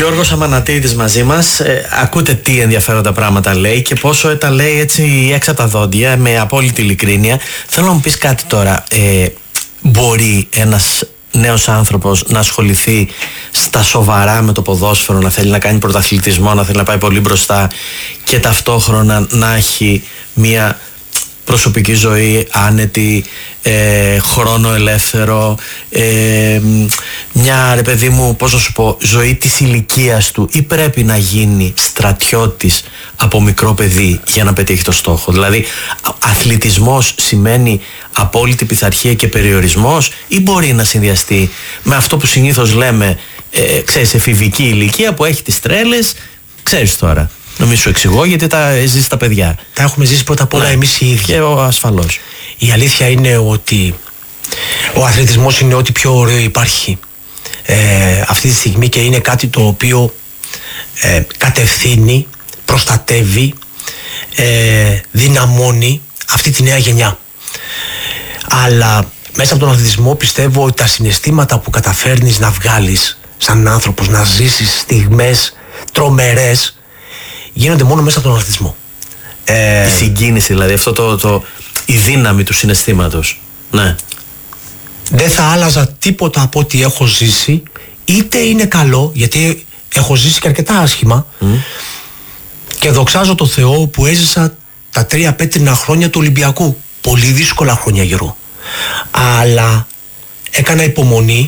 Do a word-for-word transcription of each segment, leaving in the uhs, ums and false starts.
Γιώργος Αμανατίδης μαζί μας. Ε, ακούτε τι ενδιαφέροντα πράγματα λέει και πόσο τα λέει έτσι έξω από τα δόντια, με απόλυτη ειλικρίνεια. Θέλω να μου πεις κάτι τώρα. Ε, μπορεί ένας νέος άνθρωπος να ασχοληθεί στα σοβαρά με το ποδόσφαιρο, να θέλει να κάνει πρωταθλητισμό, να θέλει να πάει πολύ μπροστά και ταυτόχρονα να έχει μια προσωπική ζωή άνετη, ε, χρόνο ελεύθερο, ε, μια, ρε παιδί μου, πώς να σου πω, ζωή της ηλικίας του, ή πρέπει να γίνει στρατιώτης από μικρό παιδί για να πετύχει το στόχο? Δηλαδή αθλητισμός σημαίνει απόλυτη πειθαρχία και περιορισμός, ή μπορεί να συνδυαστεί με αυτό που συνήθως λέμε, ε, ξέρεις, εφηβική ηλικία που έχει τις τρέλες, ξέρεις τώρα. Νομίζω σου εξηγώ, γιατί τα ζεις τα παιδιά. Τα έχουμε ζήσει πρώτα απ' όλα, ναι, εμείς οι ίδιοι. Και ο, ασφαλώς. Η αλήθεια είναι ότι ο αθλητισμός είναι ό,τι πιο ωραίο υπάρχει ε, αυτή τη στιγμή, και είναι κάτι το οποίο ε, κατευθύνει, προστατεύει, ε, δυναμώνει αυτή τη νέα γενιά. Αλλά μέσα από τον αθλητισμό πιστεύω ότι τα συναισθήματα που καταφέρνεις να βγάλεις σαν άνθρωπος, να ζήσεις στιγμές τρομερές, γίνονται μόνο μέσα από τον αθλητισμό. Ε, η συγκίνηση, δηλαδή, αυτό το, το, η δύναμη του συναισθήματος. Ναι. Δεν θα άλλαζα τίποτα από ό,τι έχω ζήσει, είτε είναι καλό, γιατί έχω ζήσει και αρκετά άσχημα, mm. και δοξάζω το Θεό που έζησα τα τρία πέτρινα χρόνια του Ολυμπιακού. Πολύ δύσκολα χρόνια, γερό. Αλλά έκανα υπομονή,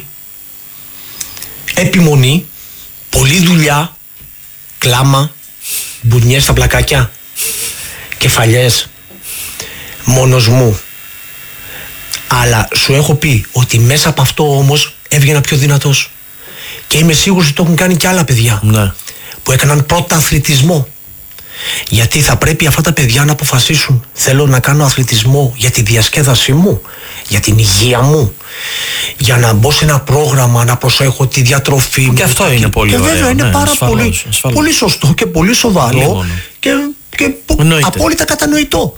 επιμονή, πολλή δουλειά, κλάμα, μπουνιές στα πλακάκια, κεφαλιές, μόνος μου. Αλλά σου έχω πει ότι μέσα από αυτό όμως έβγαινα πιο δυνατός. Και είμαι σίγουρος ότι το έχουν κάνει και άλλα παιδιά, ναι, που έκαναν πρώτα αθλητισμό. Γιατί θα πρέπει αυτά τα παιδιά να αποφασίσουν: θέλω να κάνω αθλητισμό για τη διασκέδασή μου, για την υγεία μου, για να μπω σε ένα πρόγραμμα, να προσέχω τη διατροφή μου. Και αυτό είναι πολύ και ωραίο. Βέβαια είναι, ναι, πάρα ασφαλώς, πολύ, ασφαλώς. πολύ σωστό και πολύ σοβαρό και, και απόλυτα κατανοητό.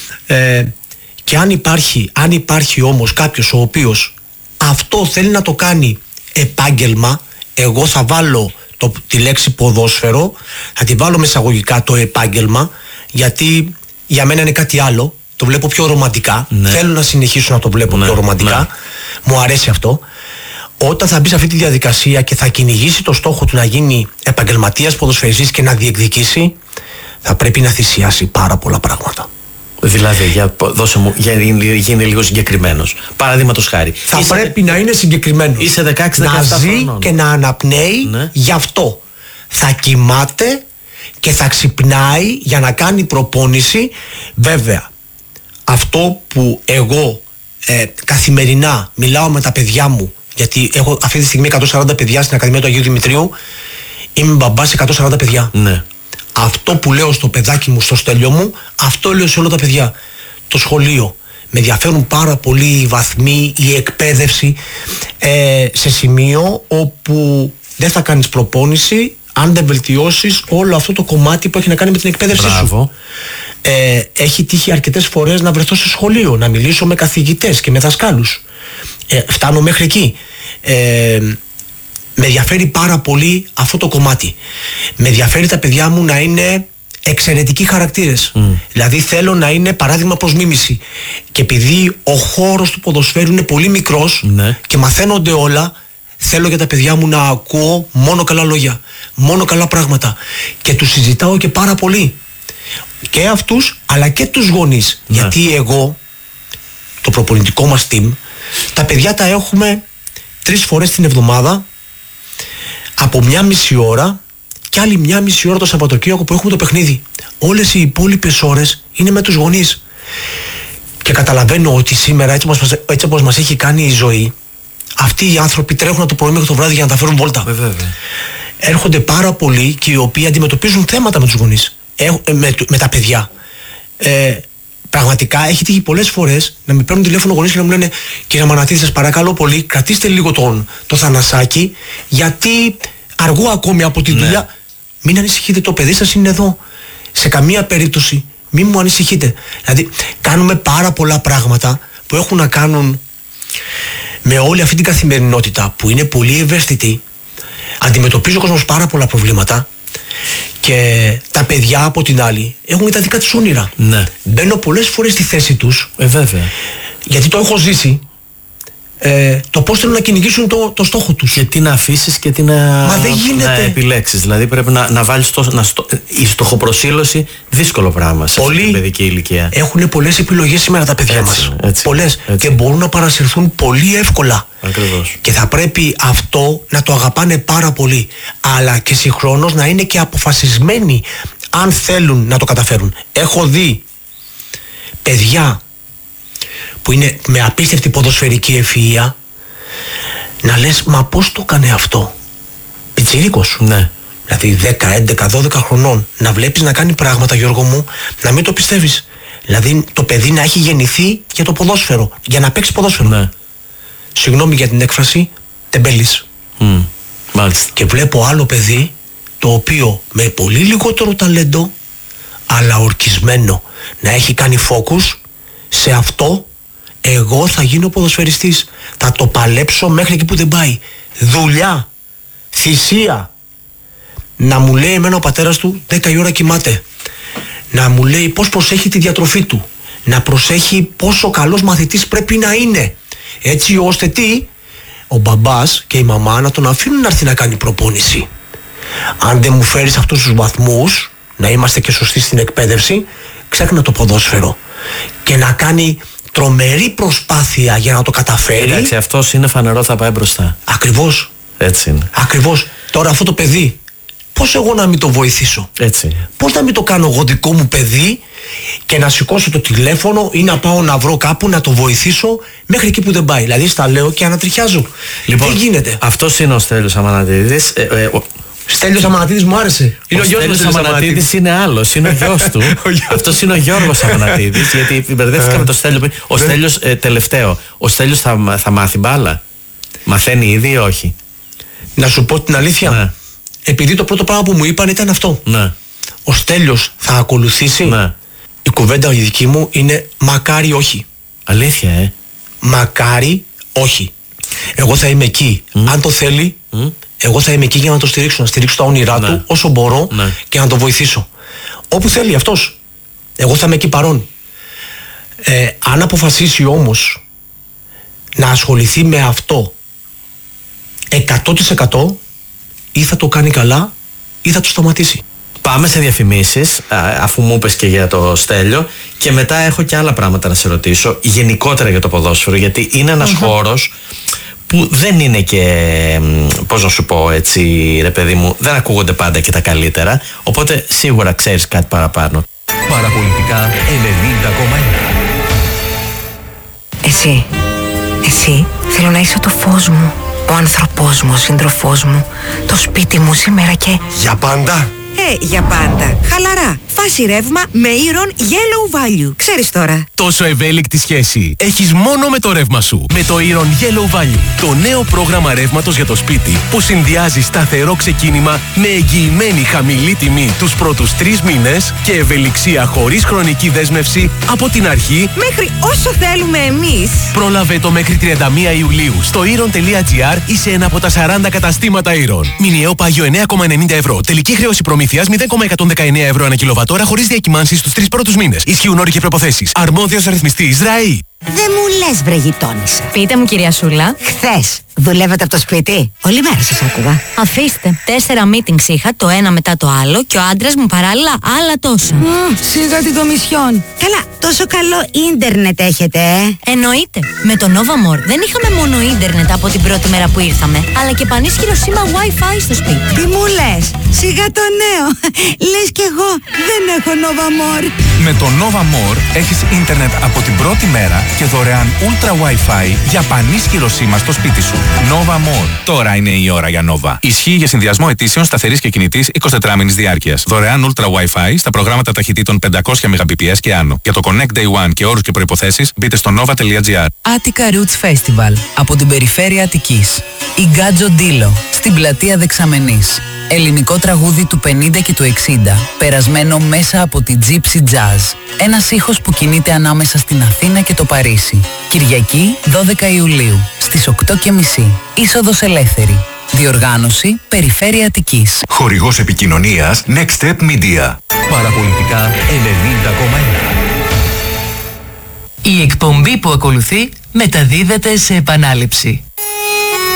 Ε, και αν υπάρχει, αν υπάρχει όμως κάποιος ο οποίος αυτό θέλει να το κάνει επάγγελμα, εγώ θα βάλω το, τη λέξη ποδόσφαιρο, θα τη βάλω με εισαγωγικά το επάγγελμα, γιατί για μένα είναι κάτι άλλο. Το βλέπω πιο ρομαντικά. Ναι. Θέλω να συνεχίσω να το βλέπω, ναι, πιο ρομαντικά. Ναι. Μου αρέσει αυτό. Όταν θα μπει σε αυτή τη διαδικασία και θα κυνηγήσει το στόχο του να γίνει επαγγελματίας ποδοσφαιριστής και να διεκδικήσει, θα πρέπει να θυσιάσει πάρα πολλά πράγματα. Δηλαδή, για, δώσε μου, για γίνει λίγο συγκεκριμένος. Παραδείγματος χάρη. Θα είσαι, πρέπει να είναι συγκεκριμένος. Είσαι δεκαέξι δεκαεπτά να ζει χρονών και να αναπνέει, ναι, γι' αυτό. Θα κοιμάται και θα ξυπνάει για να κάνει προπόνηση. Βέβαια, αυτό που εγώ ε, καθημερινά μιλάω με τα παιδιά μου, γιατί έχω αυτή τη στιγμή εκατόν σαράντα παιδιά στην Ακαδημία του Αγίου Δημητρίου, είμαι μπαμπάς εκατόν σαράντα παιδιά. Ναι. Αυτό που λέω στο παιδάκι μου, στο Στέλιο μου, αυτό λέω σε όλα τα παιδιά. Το σχολείο. Με ενδιαφέρουν πάρα πολύ οι βαθμοί, η εκπαίδευση, ε, σε σημείο όπου δεν θα κάνεις προπόνηση αν δεν βελτιώσεις όλο αυτό το κομμάτι που έχει να κάνει με την εκπαίδευσή σου. Ε, έχει τύχει αρκετές φορές να βρεθώ σε σχολείο, να μιλήσω με καθηγητές και με δασκάλους. Ε, φτάνω μέχρι εκεί. Ε, με ενδιαφέρει πάρα πολύ αυτό το κομμάτι. Με ενδιαφέρει τα παιδιά μου να είναι εξαιρετικοί χαρακτήρες. Mm. Δηλαδή θέλω να είναι παράδειγμα προς μίμηση. Και επειδή ο χώρος του ποδοσφαίρου είναι πολύ μικρός, ναι, και μαθαίνονται όλα, θέλω για τα παιδιά μου να ακούω μόνο καλά λόγια, μόνο καλά πράγματα. Και τους συζητάω και πάρα πολύ. Και αυτούς, αλλά και τους γονείς. Ναι. Γιατί εγώ, το προπονητικό μας team, τα παιδιά τα έχουμε τρεις φορές την εβδομάδα, από μια μισή ώρα και άλλη μια μισή ώρα το Σαββατοκύριακο που έχουμε το παιχνίδι. Όλες οι υπόλοιπες ώρες είναι με τους γονείς. Και καταλαβαίνω ότι σήμερα, έτσι όπως, έτσι όπως μας έχει κάνει η ζωή, αυτοί οι άνθρωποι τρέχουν από το πρωί μέχρι το βράδυ για να τα φέρουν βόλτα. Βέβαια. Έρχονται πάρα πολλοί και οι οποίοι αντιμετωπίζουν θέματα με τους γονείς, ε, με, με τα παιδιά. Ε, πραγματικά έχει τύχει πολλές φορές να με παίρνουν τηλέφωνο γονείς και να μου λένε: κύριε Αμανατίδη, σας παρακαλώ πολύ, κρατήστε λίγο τον, το Θανασάκι, γιατί αργώ ακόμη από τη δουλειά. Ναι. Μην ανησυχείτε, το παιδί σας είναι εδώ. Σε καμία περίπτωση μην μου ανησυχείτε. Δηλαδή κάνουμε πάρα πολλά πράγματα που έχουν να κάνουν με όλη αυτή την καθημερινότητα που είναι πολύ ευαίσθητη, Αντιμετωπίζει ο κόσμος πάρα πολλά προβλήματα και τα παιδιά από την άλλη έχουν τα δικά τους όνειρα. Ναι. Μπαίνω πολλές φορές στη θέση τους. Ε, βέβαια. Γιατί το έχω ζήσει. Ε, το πώς θέλουν να κυνηγήσουν το, το στόχο τους. Και τι να αφήσεις και τι να, Μα δεν γίνεται. να επιλέξεις. Δηλαδή πρέπει να, να βάλεις το, να στο, η στοχοπροσήλωση δύσκολο πράγμα σε αυτή την παιδική ηλικία. Έχουν πολλές επιλογές σήμερα τα παιδιά Έτσι, μας. έτσι, πολλές. έτσι. Και μπορούν να παρασυρθούν πολύ εύκολα. Ακριβώς. Και θα πρέπει αυτό να το αγαπάνε πάρα πολύ. Αλλά και συγχρόνως να είναι και αποφασισμένοι αν θέλουν να το καταφέρουν. Έχω δει παιδιά που είναι με απίστευτη ποδοσφαιρική ευφυΐα να λες, μα πώς το έκανε αυτό? Πιτσιρίκος. Ναι. Δηλαδή δέκα, έντεκα, δώδεκα χρονών να βλέπεις να κάνει πράγματα, Γιώργο μου, να μην το πιστεύεις. Δηλαδή το παιδί να έχει γεννηθεί για το ποδόσφαιρο, για να παίξει ποδόσφαιρο. Ναι. Συγγνώμη για την έκφραση, τεμπέλης. Mm. Μάλιστα. Και βλέπω άλλο παιδί το οποίο με πολύ λιγότερο ταλέντο αλλά ορκισμένο να έχει κάνει focus σε αυτό. Εγώ θα γίνω ποδοσφαιριστής, θα το παλέψω μέχρι εκεί που δεν πάει. Δουλειά, θυσία. Να μου λέει εμένα ο πατέρας του δέκα η ώρα κοιμάται. Να μου λέει πώς προσέχει τη διατροφή του. Να προσέχει πόσο καλός μαθητής πρέπει να είναι. Έτσι ώστε τι, ο μπαμπάς και η μαμά να τον αφήνουν να έρθει να κάνει προπόνηση. Αν δεν μου φέρεις αυτούς τους βαθμούς, να είμαστε και σωστοί στην εκπαίδευση, ξέχνα το ποδόσφαιρο. Και να κάνει τρομερή προσπάθεια για να το καταφέρει. Εντάξει, αυτός είναι φανερό, θα πάει μπροστά. Ακριβώς. Έτσι είναι. Ακριβώς. Τώρα αυτό το παιδί, πώς εγώ να μην το βοηθήσω? Έτσι. Πώς να μην το κάνω εγώ δικό μου παιδί και να σηκώσω το τηλέφωνο ή να πάω να βρω κάπου να το βοηθήσω μέχρι εκεί που δεν πάει? Δηλαδή στα λέω και ανατριχιάζω. Λοιπόν, δεν γίνεται. Αυτός είναι ο Στέλιος Αμανατίδης. Ε, ε, ο... Στέλιος Αμανατίδης μου άρεσε. Ο Στέλιος Αμανατίδης είναι άλλος, είναι ο γιος του. Αυτός είναι ο Γιώργος Αμανατίδης, γιατί μπερδεύτηκα με το Στέλιο πριν. Ο Στέλιος, ε, τελευταίο, ο Στέλιος θα, θα μάθει μπάλα? Μαθαίνει ήδη ή όχι? Να σου πω την αλήθεια. Ναι. Επειδή το πρώτο πράγμα που μου είπαν ήταν αυτό. Ναι. Ο Στέλιος θα ακολουθήσει. Ναι. Η κουβέντα η δική μου είναι μακάρι όχι. Αλήθεια, ε. Μακάρι όχι. Εγώ θα είμαι εκεί. Mm. Αν το θέλει, mm. εγώ θα είμαι εκεί για να το στηρίξω. Να στηρίξω τα όνειρά ναι. του όσο μπορώ ναι. και να το βοηθήσω. Όπου θέλει αυτός. Εγώ θα είμαι εκεί παρόν. Ε, αν αποφασίσει όμως να ασχοληθεί με αυτό εκατό τοις εκατό, ή θα το κάνει καλά ή θα το σταματήσει. Πάμε σε διαφημίσεις, αφού μου είπες και για το Στέλιο, και μετά έχω και άλλα πράγματα να σε ρωτήσω γενικότερα για το ποδόσφαιρο, γιατί είναι ένας mm-hmm. χώρος που δεν είναι και, πώς να σου πω έτσι ρε παιδί μου, δεν ακούγονται πάντα και τα καλύτερα, οπότε σίγουρα ξέρεις κάτι παραπάνω. Παραπολιτικά ενενήντα κόμμα ένα. Εσύ, εσύ θέλω να είσαι το φως μου, ο άνθρωπός μου, ο σύντροφός μου, το σπίτι μου σήμερα και... Για πάντα. Ε, για πάντα. Χαλαρά. Φάση ρεύμα με Iron Yellow Value. Ξέρεις τώρα. Τόσο ευέλικτη σχέση έχεις μόνο με το ρεύμα σου. Με το Iron Yellow Value. Το νέο πρόγραμμα ρεύματος για το σπίτι που συνδυάζει σταθερό ξεκίνημα με εγγυημένη χαμηλή τιμή τους πρώτους τρεις μήνες και ευελιξία χωρίς χρονική δέσμευση από την αρχή μέχρι όσο θέλουμε εμείς. Πρόλαβε το μέχρι τριάντα μία Ιουλίου στο iron τελεία gr ή σε ένα από τα σαράντα καταστήματα Iron. Μηνιαίο πάγιο εννέα κόμμα ενενήντα ευρώ. Τελική χρέωση προμήθειας μηδέν κόμμα εκατόν δεκαεννέα ευρώ ανά κιλοβατόρα χωρίς διακυμάνσεις στους τρεις πρώτους μήνες. Ισχύουν όροι και προϋποθέσεις. Αρμόδιος ρυθμιστής ΡΑΗ. Δεν μου λες βρε γειτόνισσα. Πείτε μου κυρία Σούλα. Χθες δουλεύετε από το σπίτι? Όλη μέρα σας άκουγα. Αφήστε. Τέσσερα meetings είχα, το ένα μετά το άλλο, και ο άντρας μου παράλληλα άλλα τόσα. Mm, σίγα την κομισιόν. Καλά, τόσο καλό ίντερνετ έχετε, ε? Εννοείται. Με το Nova More δεν είχαμε μόνο ίντερνετ από την πρώτη μέρα που ήρθαμε, αλλά και πανίσχυρο σήμα Wi-Fi στο σπίτι. Τι μου λες? Σιγά το νέο. Λες κι εγώ δεν έχω Nova More. Με το Nova More έχεις ίντερνετ από την πρώτη μέρα και δωρεάν Ultra Wi-Fi για πανίσχυρο σήμα στο σπίτι σου. Nova More. Τώρα είναι η ώρα για Nova. Ισχύει για συνδυασμό αιτήσεων σταθερής και κινητής εικοσιτετράμηνης διάρκειας. Δωρεάν Ultra Wi-Fi στα προγράμματα ταχυτήτων πεντακόσια Mbps και άνω. Για το Connect Day One και όρους και προϋποθέσεις μπείτε στο nova τελεία gr. Attica Roots Festival από την περιφέρεια Αττικής. Η Γκάτζο Ντίλο στην πλατεία Δεξαμενής. Ελληνικό τραγούδι του πενήντα και του εξήντα, περασμένο μέσα από τη Gypsy Jazz. Ένας ήχος που κινείται ανάμεσα στην Αθήνα και το Παρίσι. Κυριακή δώδεκα Ιουλίου, στις οκτώ και μισή. Είσοδος ελεύθερη. Διοργάνωση Περιφέρεια Αττικής. Χορηγός επικοινωνίας Next Step Media. Παραπολιτικά ενενήντα κόμμα ένα. Η εκπομπή που ακολουθεί μεταδίδεται σε επανάληψη.